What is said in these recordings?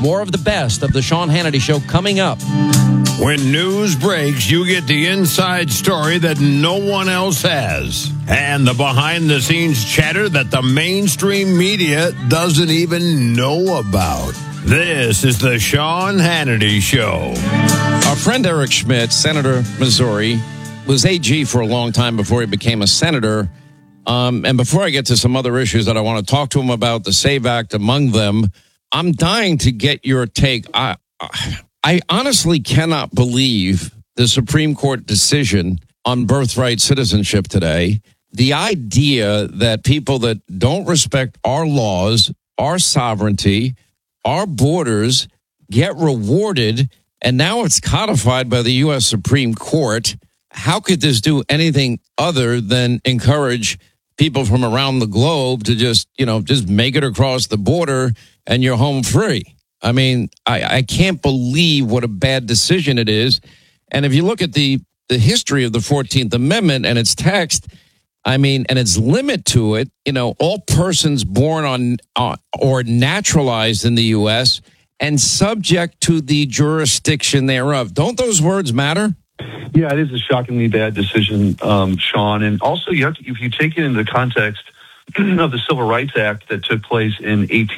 More of the best of the Sean Hannity Show coming up. When news breaks, you get the inside story that no one else has. And the behind-the-scenes chatter that the mainstream media doesn't even know about. This is the Sean Hannity Show. Our friend Eric Schmidt, Senator, Missouri, was AG for a long time before he became a senator. And before I get to some other issues that I want to talk to him about, the SAVE Act among them, I'm dying to get your take. I honestly cannot believe the Supreme Court decision on birthright citizenship today. The idea that people that don't respect our laws, our sovereignty, our borders get rewarded, and now it's codified by the U.S. Supreme Court. How could this do anything other than encourage people from around the globe to just make it across the border and you're home free? I mean, I can't believe what a bad decision it is. And if you look at the history of the 14th Amendment and its text, I mean, and its limit to it, all persons born on or naturalized in the U.S. and subject to the jurisdiction thereof. Don't those words matter? Yeah, it is a shockingly bad decision, Sean. And also, if you take it into the context of the Civil Rights Act that took place in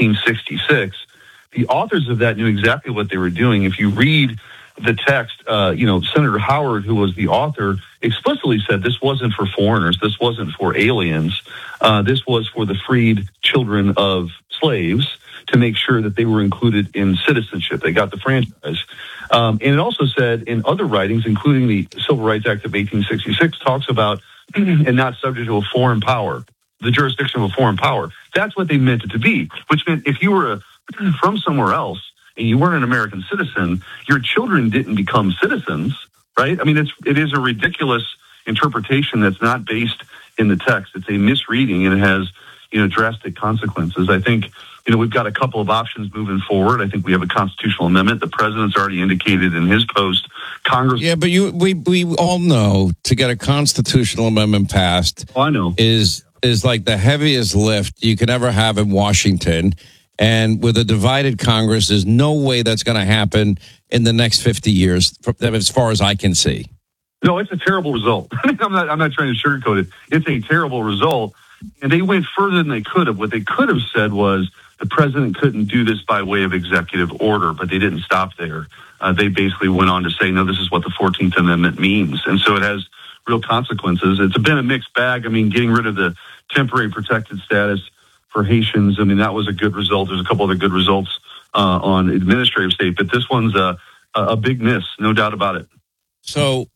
1866, the authors of that knew exactly what they were doing. If you read the text, Senator Howard, who was the author, explicitly said this wasn't for foreigners, this wasn't for aliens, this was for the freed children of slaves to make sure that they were included in citizenship. They got the franchise. And it also said in other writings, including the Civil Rights Act of 1866, talks about and not subject to a foreign power, the jurisdiction of a foreign power. That's what they meant it to be, which meant if you were from somewhere else and you weren't an American citizen, your children didn't become citizens, right? I mean, it is a ridiculous interpretation that's not based in the text. It's a misreading, and it has, drastic consequences. I think, we've got a couple of options moving forward. I think we have a constitutional amendment. The president's already indicated in his post, Congress. Yeah, but we all know to get a constitutional amendment passed, I know, is like the heaviest lift you could ever have in Washington. And with a divided Congress, there's no way that's going to happen in the next 50 years, as far as I can see. No, it's a terrible result. I'm not trying to sugarcoat it. It's a terrible result. And they went further than they could have. What they could have said was the president couldn't do this by way of executive order, but they didn't stop there. They basically went on to say, no, this is what the 14th Amendment means. And so it has real consequences. It's been a mixed bag. I mean, getting rid of the temporary protected status for Haitians, I mean, that was a good result. There's a couple other good results on administrative state, but this one's a big miss, no doubt about it. So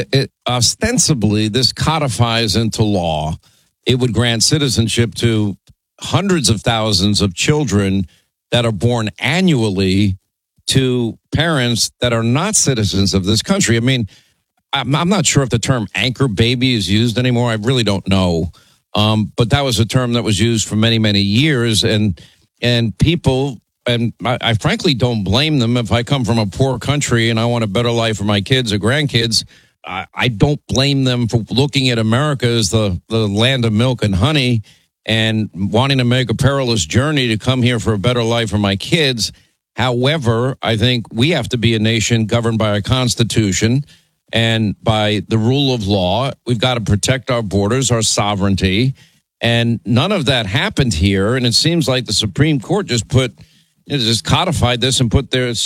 ostensibly, this codifies into law. It would grant citizenship to hundreds of thousands of children that are born annually to parents that are not citizens of this country. I mean, I'm not sure if the term anchor baby is used anymore. I really don't know. But that was a term that was used for many, many years. And people, and I frankly don't blame them. If I come from a poor country and I want a better life for my kids or grandkids, I don't blame them for looking at America as the land of milk and honey and wanting to make a perilous journey to come here for a better life for my kids. However, I think we have to be a nation governed by a constitution and by the rule of law. We've got to protect our borders, our sovereignty, and none of that happened here. And it seems like the Supreme Court just codified this and put their